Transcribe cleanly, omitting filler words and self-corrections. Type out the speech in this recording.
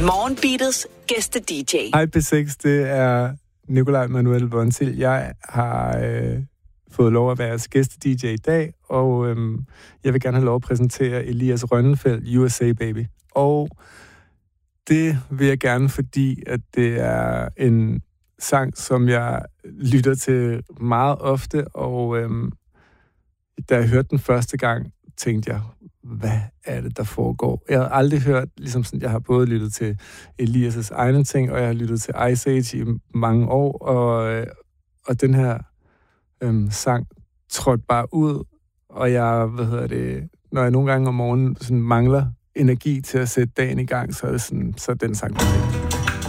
Morgenbeatets gæste-DJ. Hej P6, det er Nikolaj Manuel Bonsil. Jeg har fået lov at være jeres gæste-DJ i dag, og jeg vil gerne have lov at præsentere Elias Rønnenfeldt, USA Baby. Og det vil jeg gerne, fordi at det er en sang, som jeg lytter til meget ofte, og da jeg hørte den første gang, tænkte jeg, hvad er det, der foregår? Jeg har aldrig hørt, ligesom sådan, jeg har både lyttet til Elias' egne ting, og jeg har lyttet til Ice Age i mange år, og den her sang trådte bare ud, og jeg, når jeg nogle gange om morgenen sådan mangler energi til at sætte dagen i gang, så er det sådan, så er den sang perfekt.